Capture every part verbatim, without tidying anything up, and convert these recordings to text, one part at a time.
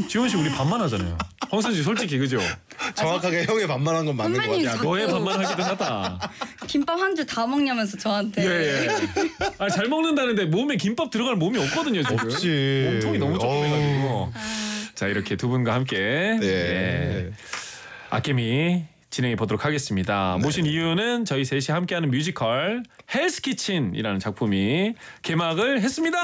지원 씨 우리 반만 하잖아요. 황선 씨 솔직히 그죠? 정확하게 형의 반말한 건 맞는 거 선배님 같아. 자꾸- 너의 반만 하기도 하다. 김밥 한 줄 다 먹냐면서 저한테. 예, 예. 아, 잘 먹는다는데 몸에 김밥 들어갈 몸이 없거든요 지금. 없지. 몸통이 너무 조그매가지고. 어우. 자 이렇게 두 분과 함께 네. 예. 아케미 진행해 보도록 하겠습니다. 네. 모신 이유는 저희 셋이 함께하는 뮤지컬 헬스키친이라는 작품이 개막을 했습니다.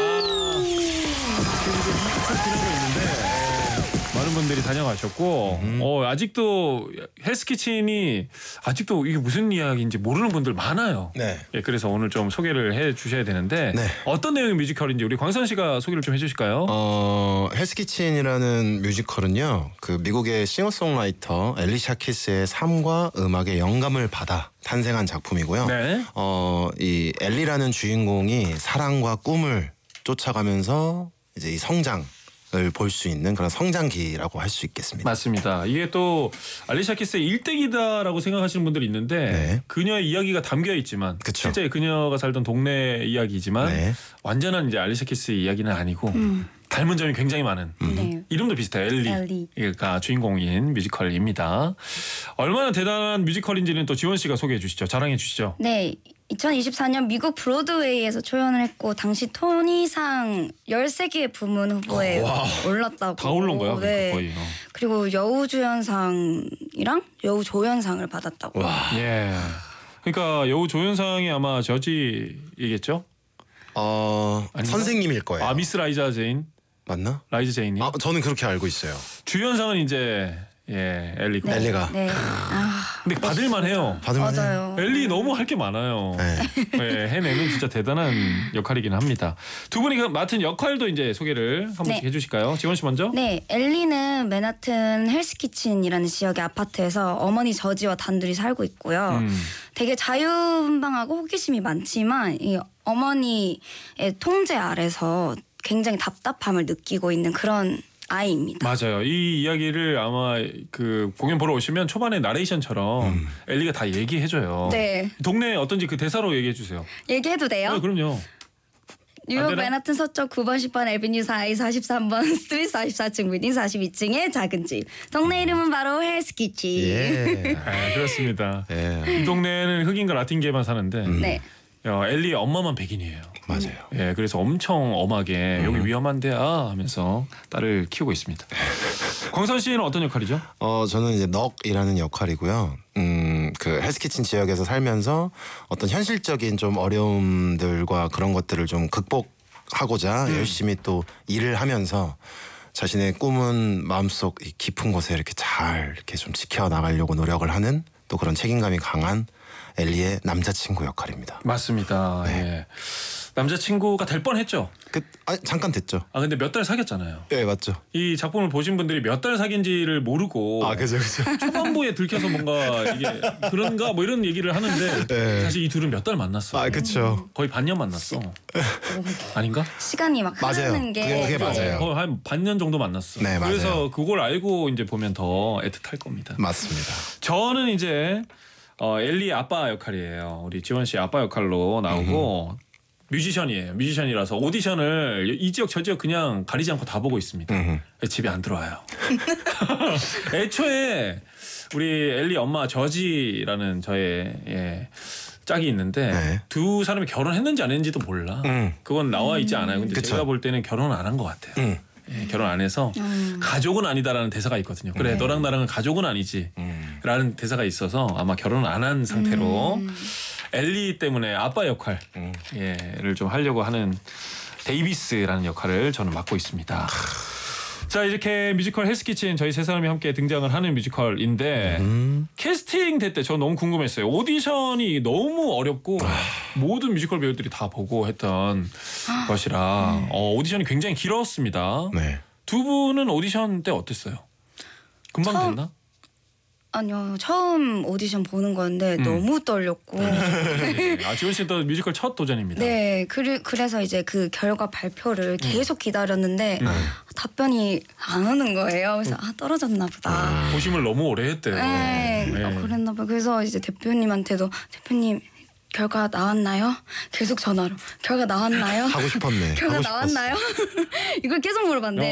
많은 분들이 다녀가셨고 음. 어, 아직도 헬스키친이 아직도 이게 무슨 이야기인지 모르는 분들 많아요. 네. 예, 그래서 오늘 좀 소개를 해주셔야 되는데 네. 어떤 내용의 뮤지컬인지 우리 광선 씨가 소개를 좀 해주실까요? 어, 헬스키친이라는 뮤지컬은요, 그 미국의 싱어송라이터 엘리샤 키스의 삶과 음악의 영감을 받아 탄생한 작품이고요. 네. 어, 이 엘리라는 주인공이 사랑과 꿈을 쫓아가면서 이제 이 성장을 볼 수 있는 그런 성장기라고 할 수 있겠습니다. 맞습니다. 이게 또 알리샤 키스의 일대기다라고 생각하시는 분들이 있는데 네. 그녀의 이야기가 담겨 있지만 그쵸. 실제 그녀가 살던 동네 이야기지만 네. 완전한 이제 알리샤 키스의 이야기는 아니고 음. 닮은 점이 굉장히 많은 네. 이름도 비슷해요. 엘리. 엘리. 가 주인공인 뮤지컬입니다. 얼마나 대단한 뮤지컬인지는 또 지원 씨가 소개해 주시죠. 자랑해 주시죠. 네. 이천이십사 년 미국 브로드웨이에서 초연을 했고 당시 토니상 열세 개의 부문 후보에 와. 올랐다고. 다 올라온 거야 네. 거의. 어. 그리고 여우주연상이랑 여우조연상을 받았다고. 와. 예. 그러니까 여우 조연상이 아마 저지이겠죠? 어, 아닌가? 선생님일 거예요. 아 미스 라이자 제인, 맞나? 라이자 제인이. 아, 저는 그렇게 알고 있어요. 주연상은 이제 예 엘리고. 네. 엘리가. 네. 아, 근데 받을만해요. 받으면 맞아요. 엘리 너무 할 게 많아요. 네. 예, 해내는 진짜 대단한 역할이긴 합니다. 두 분이 그 맡은 역할도 이제 소개를 한 번씩 네. 해주실까요? 지원 씨 먼저. 네, 엘리는 맨하튼 헬스키친이라는 지역의 아파트에서 어머니 저지와 단둘이 살고 있고요. 음. 되게 자유분방하고 호기심이 많지만 이 어머니의 통제 아래서 굉장히 답답함을 느끼고 있는 그런 아이입니다. 맞아요. 이 이야기를 아마 그 공연 보러 오시면 초반에 나레이션처럼 음. 엘리가 다 얘기해줘요. 네, 동네 어떤지 그 대사로 얘기해 주세요. 얘기해도 돼요? 네, 그럼요. 뉴욕 되나? 맨하튼 서쪽 구 번 십 번 에비뉴 사이 사십삼 번 스트리트 사십사 층 빌딩 사십이 층의 작은 집. 동네 이름은 바로 헬스키친. 예. 아, 그렇습니다. 예. 이 동네는 흑인과 라틴계만 사는데 네. 어, 엘리 엄마만 백인이에요. 맞아요. 예, 그래서 엄청 엄하게 음. 여기 위험한데 아 하면서 딸을 키우고 있습니다. 광선 씨는 어떤 역할이죠? 어, 저는 이제 넉이라는 역할이고요. 음, 그 헬스키친 지역에서 살면서 어떤 현실적인 좀 어려움들과 그런 것들을 좀 극복하고자 음. 열심히 또 일을 하면서 자신의 꿈은 마음속 이 깊은 곳에 이렇게 잘 이렇게 좀 지켜나가려고 노력을 하는 또 그런 책임감이 강한 엘리의 남자친구 역할입니다. 맞습니다. 예. 남자친구가 될 뻔했죠. 그, 아, 잠깐 됐죠. 아 근데 몇 달 사귀었잖아요. 네, 맞죠. 이 작품을 보신 분들이 몇 달 사귄지를 모르고 아, 그죠, 그죠. 초반부에 들켜서 뭔가 이게 그런가 뭐 이런 얘기를 하는데 네. 사실 이 둘은 몇 달 만났어. 아, 그쵸. 거의 반년 만났어. 아닌가? 시간이 막 맞아요. 흐르는 게 그게- 그게 맞아요. 거의 한 반년 정도 만났어. 네, 맞아요. 그래서 그걸 알고 이제 보면 더 애틋할 겁니다. 맞습니다. 저는 이제 어, 엘리의 아빠 역할이에요. 우리 지원 씨 아빠 역할로 나오고 뮤지션이에요. 뮤지션이라서 오디션을 이 지역 저 지역 그냥 가리지 않고 다 보고 있습니다. 음흠. 집에 안 들어와요. 애초에 우리 엘리 엄마 저지라는 저의 예, 짝이 있는데 네. 두 사람이 결혼했는지 안 했는지도 몰라. 음. 그건 나와 있지 않아요. 근데 그쵸. 제가 볼 때는 결혼 안 한 것 같아요. 음. 예, 결혼 안 해서 음. 가족은 아니다라는 대사가 있거든요. 그래 네. 너랑 나랑은 가족은 아니지 음. 라는 대사가 있어서 아마 결혼 안 한 상태로 음. 엘리 때문에 아빠 역할을 음. 좀 하려고 하는 데이비스라는 역할을 저는 맡고 있습니다. 자 이렇게 뮤지컬 헬스키친 저희 세 사람이 함께 등장을 하는 뮤지컬인데 음. 캐스팅 될 때 저 너무 궁금했어요. 오디션이 너무 어렵고 모든 뮤지컬 배우들이 다 보고 했던 것이라 어, 오디션이 굉장히 길었습니다. 네. 두 분은 오디션 때 어땠어요? 금방 처음- 됐나? 아니요, 처음 오디션 보는 건데 음. 너무 떨렸고. 아 지원 씨도 뮤지컬 첫 도전입니다. 네, 그래, 그래서 이제 그 결과 발표를 계속 기다렸는데 음. 답변이 안 오는 거예요. 그래서 아 떨어졌나 보다. 고심을 너무 오래 했대요. 네, 네. 어, 그랬나 봐. 그래서 이제 대표님한테도 대표님 결과 나왔나요? 계속 전화로 결과 나왔나요? 하고 싶었네. 결과 하고 싶었어. 나왔나요? 이걸 계속 물어봤는데